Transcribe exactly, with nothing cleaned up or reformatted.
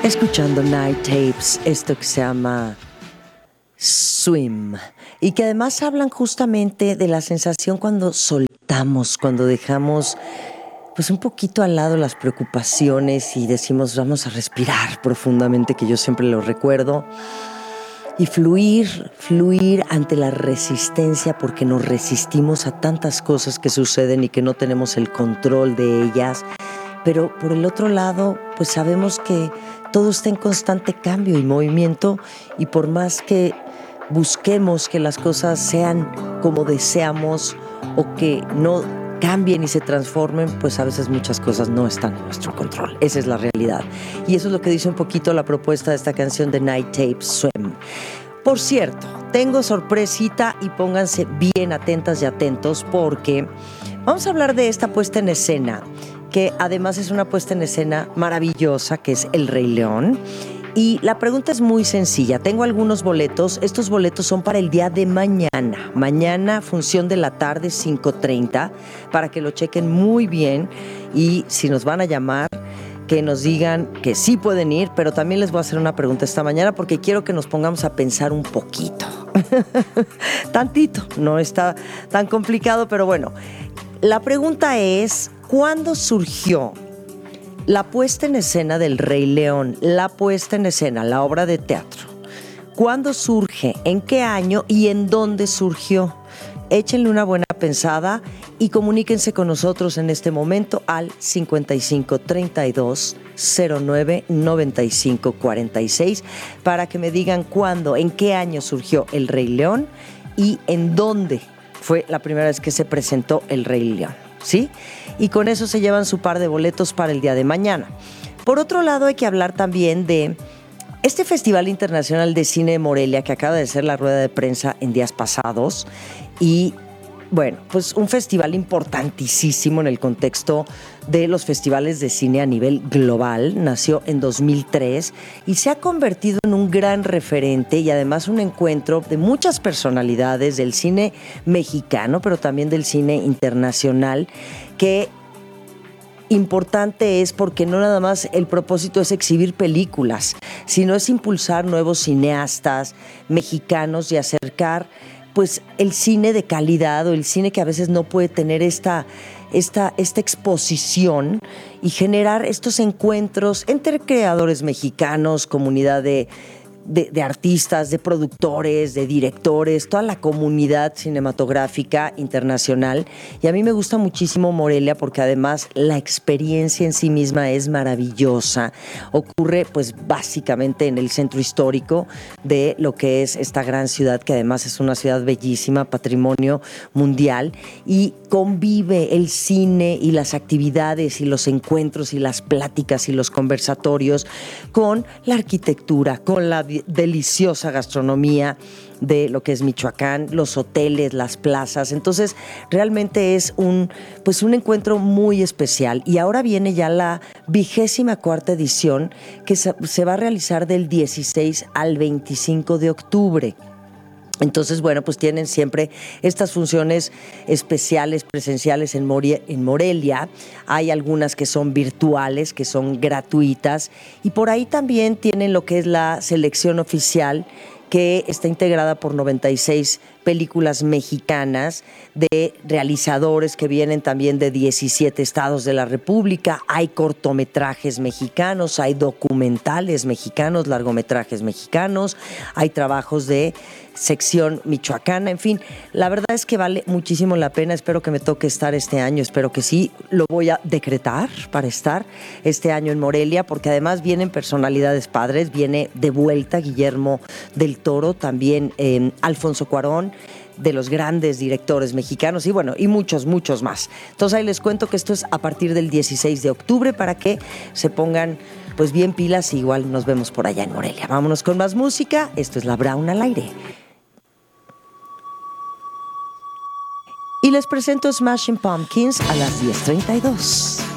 Escuchando Night Tapes, esto que se llama Swim, y que además hablan justamente de la sensación cuando soltamos, cuando dejamos pues un poquito al lado las preocupaciones y decimos vamos a respirar profundamente, que yo siempre lo recuerdo, y fluir, fluir ante la resistencia, porque nos resistimos a tantas cosas que suceden y que no tenemos el control de ellas. Pero por el otro lado, pues sabemos que todo está en constante cambio y movimiento, y por más que busquemos que las cosas sean como deseamos o que no cambien y se transformen, pues a veces muchas cosas no están en nuestro control. Esa es la realidad. Y eso es lo que dice un poquito la propuesta de esta canción de Night Tapes, Swim. Por cierto, tengo sorpresita y pónganse bien atentas y atentos, porque vamos a hablar de esta puesta en escena, que además es una puesta en escena maravillosa, que es El Rey León. Y la pregunta es muy sencilla. Tengo algunos boletos. Estos boletos son para el día de mañana. Mañana, función de la tarde, cinco treinta, para que lo chequen muy bien. Y si nos van a llamar, que nos digan que sí pueden ir, pero también les voy a hacer una pregunta esta mañana, porque quiero que nos pongamos a pensar un poquito. Tantito. No está tan complicado, pero bueno. La pregunta es, ¿cuándo surgió la puesta en escena del Rey León? La puesta en escena, la obra de teatro. ¿Cuándo surge? ¿En qué año? ¿Y en dónde surgió? Échenle una buena pensada y comuníquense con nosotros en este momento al cincuenta y cinco treinta y dos cero nueve noventa y cinco cuarenta y seis para que me digan cuándo, en qué año surgió El Rey León y en dónde fue la primera vez que se presentó El Rey León, ¿sí? Y con eso se llevan su par de boletos para el día de mañana. Por otro lado, hay que hablar también de este Festival Internacional de Cine de Morelia, que acaba de ser la rueda de prensa en días pasados. Y bueno, pues un festival importantísimo en el contexto de los festivales de cine a nivel global. Nació en dos mil tres y se ha convertido en un gran referente y además un encuentro de muchas personalidades del cine mexicano, pero también del cine internacional, que importante es porque no nada más el propósito es exhibir películas, sino es impulsar nuevos cineastas mexicanos y acercar pues el cine de calidad, o el cine que a veces no puede tener esta, esta, esta exposición, y generar estos encuentros entre creadores mexicanos, comunidad de De, de artistas, de productores, de directores, toda la comunidad cinematográfica internacional. Y a mí me gusta muchísimo Morelia porque además la experiencia en sí misma es maravillosa. Ocurre pues básicamente en el centro histórico de lo que es esta gran ciudad, que además es una ciudad bellísima, patrimonio mundial, y convive el cine y las actividades y los encuentros y las pláticas y los conversatorios con la arquitectura, con la deliciosa gastronomía de lo que es Michoacán, los hoteles, las plazas. Entonces realmente es un, pues un encuentro muy especial. Y ahora viene ya la vigésima cuarta edición, que se, se va a realizar del dieciséis al veinticinco de octubre. Entonces, bueno, pues tienen siempre estas funciones especiales, presenciales en, Moria, en Morelia. Hay algunas que son virtuales, que son gratuitas. Y por ahí también tienen lo que es la selección oficial, que está integrada por noventa y seis películas mexicanas de realizadores que vienen también de diecisiete estados de la República. Hay cortometrajes mexicanos, hay documentales mexicanos, largometrajes mexicanos, hay trabajos de sección michoacana, en fin, la verdad es que vale muchísimo la pena. Espero que me toque estar este año, espero que sí, lo voy a decretar para estar este año en Morelia, porque además vienen personalidades padres. Viene de vuelta Guillermo del Toro, también eh, Alfonso Cuarón, de los grandes directores mexicanos, y bueno, y muchos, muchos más. Entonces ahí les cuento que esto es a partir del dieciséis de octubre para que se pongan pues bien pilas, y igual nos vemos por allá en Morelia. Vámonos con más música. Esto es La Brown al aire. Y les presento Smashing Pumpkins a las diez treinta y dos.